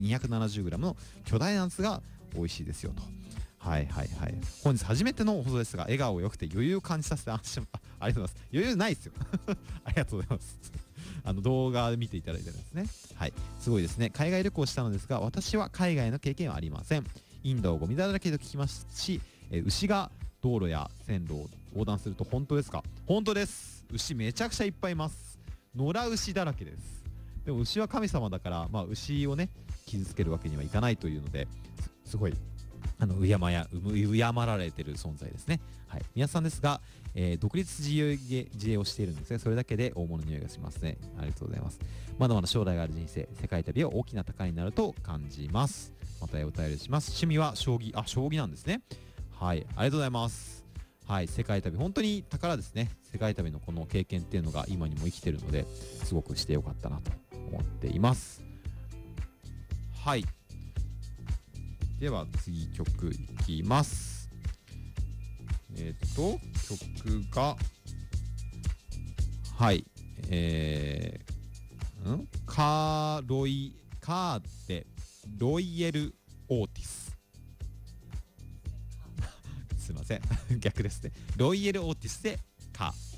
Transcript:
270g の巨大なやつが美味しいですよと。はいはいはい。本日初めての放送ですが、笑顔良くて余裕を感じさせて安心。ありがとうございます。余裕ないですよ。ありがとうございます。動画見ていただいてるんですね。はい。すごいですね。海外旅行したのですが、私は海外の経験はありません。インドをゴミだらけと聞きますし、牛が道路や線路を横断すると本当ですか？本当です。牛めちゃくちゃいっぱいいます。野良牛だらけです。でも牛は神様だから、まあ、牛をね傷つけるわけにはいかないというので、すごい敬られてる存在ですね。はい。皆さんですが、独立自営をしているんですが、それだけで大物の匂いがしますね。ありがとうございます。まだまだ将来がある人生、世界旅は大きな宝になると感じます。またお便りします。趣味は将棋。将棋なんですね。はい。ありがとうございます。はい。世界旅、本当に宝ですね。世界旅のこの経験っていうのが今にも生きてるので、すごくしてよかったなと思っています。はい。では次曲いきます。曲がはい、カーデロイエルオーティスすいません逆ですね。ロイエルオーティスでカ